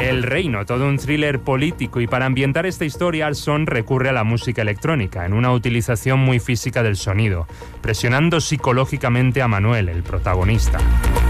El Reino, todo un thriller político, y para ambientar esta historia Arson recurre a la música electrónica, en una utilización muy física del sonido, presionando psicológicamente a Manuel, el protagonista.